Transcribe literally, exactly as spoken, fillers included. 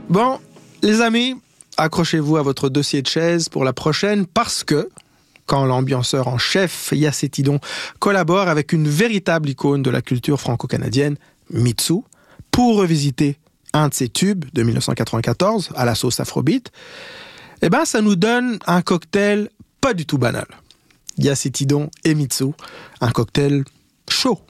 Bon, les amis, accrochez-vous à votre dossier de chaise pour la prochaine parce que, quand l'ambianceur en chef Yacetidon collabore avec une véritable icône de la culture franco-canadienne, Mitsou, pour revisiter un de ses tubes de dix-neuf cent quatre-vingt-quatorze à la sauce afrobeat, eh ben ça nous donne un cocktail pas du tout banal. Yacetidon et Mitsou, un cocktail chaud.